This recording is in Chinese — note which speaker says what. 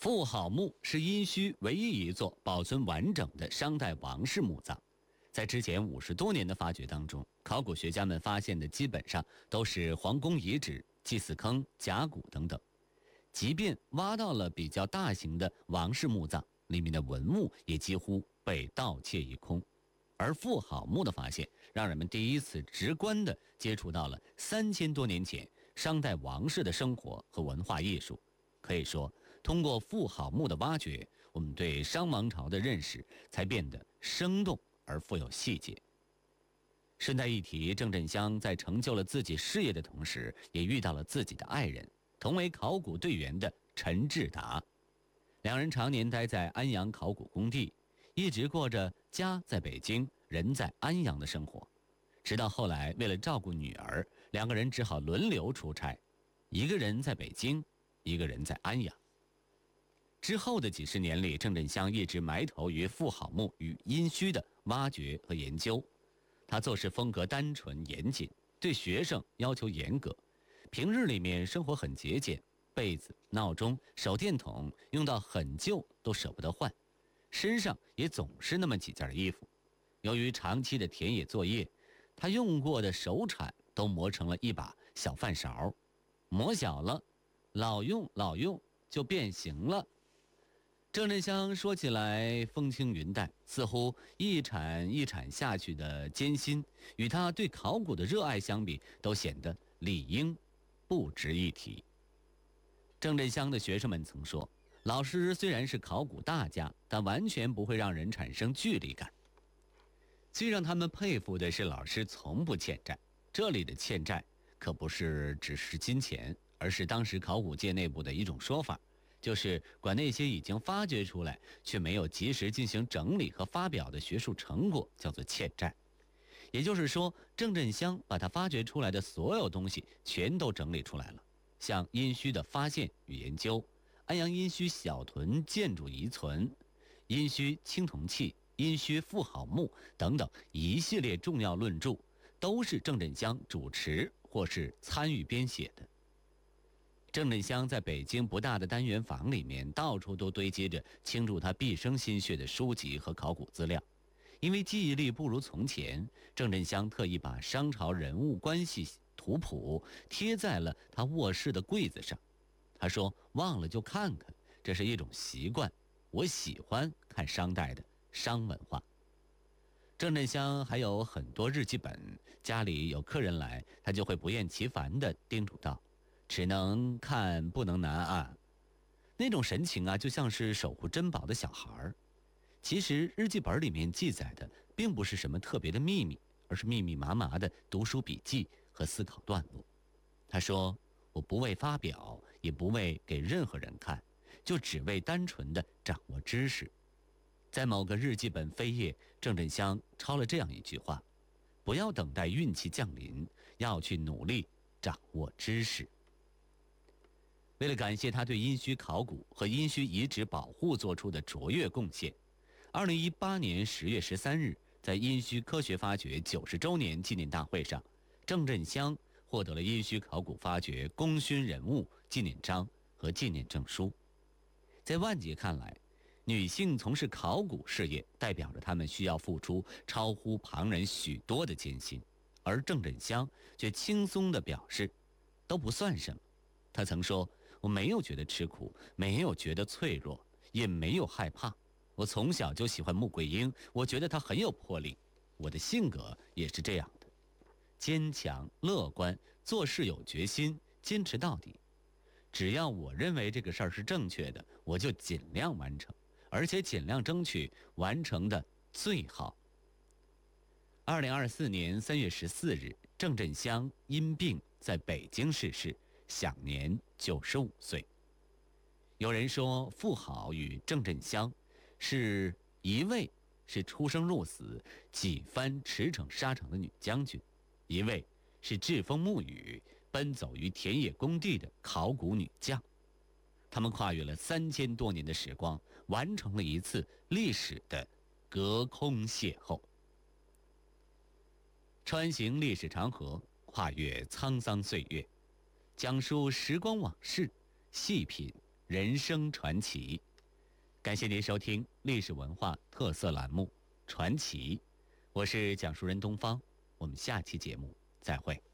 Speaker 1: 妇好墓是殷墟唯一一座保存完整的商代王室墓葬。在之前50多年的发掘当中，考古学家们发现的基本上都是皇宫遗址、祭祀坑、甲骨等等。即便挖到了比较大型的王室墓葬，里面的文物也几乎被盗窃一空。而妇好墓的发现，让人们第一次直观地接触到了3000多年前商代王室的生活和文化艺术。可以说，通过妇好墓的挖掘，我们对商王朝的认识才变得生动而富有细节。顺带一提，郑振香在成就了自己事业的同时，也遇到了自己的爱人，同为考古队员的陈志达。两人常年待在安阳考古工地，一直过着家在北京人在安阳的生活。直到后来，为了照顾女儿，两个人只好轮流出差，一个人在北京，一个人在安阳。之后的几十年里，郑振香一直埋头于妇好墓与殷墟的挖掘和研究。他做事风格单纯严谨，对学生要求严格，平日里面生活很节俭，被子、闹钟、手电筒用到很旧都舍不得换，身上也总是那么几件衣服。由于长期的田野作业，他用过的手铲都磨成了一把小饭勺，磨小了，老用就变形了。郑振香说起来风轻云淡，似乎一铲一铲下去的艰辛，与他对考古的热爱相比，都显得理应不值一提。郑振香的学生们曾说，老师虽然是考古大家，但完全不会让人产生距离感。最让他们佩服的是，老师从不欠债。这里的欠债可不是只是金钱，而是当时考古界内部的一种说法，就是管那些已经发掘出来却没有及时进行整理和发表的学术成果叫做欠债。也就是说，郑振香把他发掘出来的所有东西全都整理出来了，像殷墟的发现与研究、安阳殷墟小屯建筑遗存、殷墟青铜器、殷墟妇好墓等等一系列重要论著，都是郑振香主持或是参与编写的。郑振香在北京不大的单元房里面，到处都堆积着倾注他毕生心血的书籍和考古资料。因为记忆力不如从前，郑振香特意把商朝人物关系图谱贴在了他卧室的柜子上。他说：“忘了就看看，这是一种习惯。我喜欢看商代的商文化。”郑振香还有很多日记本，家里有客人来，他就会不厌其烦地叮嘱道：“只能看不能拿啊。”那种神情啊，就像是守护珍宝的小孩。其实日记本里面记载的并不是什么特别的秘密，而是密密麻麻的读书笔记和思考段落。他说：“我不为发表，也不为给任何人看，就只为单纯的掌握知识。”在某个日记本扉页，郑振香抄了这样一句话：“不要等待运气降临，要去努力掌握知识。”为了感谢他对殷墟考古和殷墟遗址保护做出的卓越贡献，2018年10月13日，在殷墟科学发掘90周年纪念大会上，郑振香获得了殷墟考古发掘功勋人物纪念章和纪念证书。在万杰看来，女性从事考古事业，代表着她们需要付出超乎旁人许多的艰辛，而郑振香却轻松地表示，都不算什么。他曾说：“我没有觉得吃苦，没有觉得脆弱，也没有害怕。我从小就喜欢穆桂英，我觉得她很有魄力。我的性格也是这样的，坚强、乐观，做事有决心，坚持到底。只要我认为这个事儿是正确的，我就尽量完成，而且尽量争取完成的最好。”2024年3月14日，郑振香因病在北京逝世，享年95岁。有人说，妇好与郑振香是一位是出生入死、几番驰骋沙场的女将军，一位是栉风沐雨、奔走于田野工地的考古女将。他们跨越了3000多年的时光，完成了一次历史的隔空邂逅。穿行历史长河，跨越沧桑岁月，讲述时光往事，细品人生传奇。感谢您收听历史文化特色栏目《传奇》，我是讲述人东方，我们下期节目再会。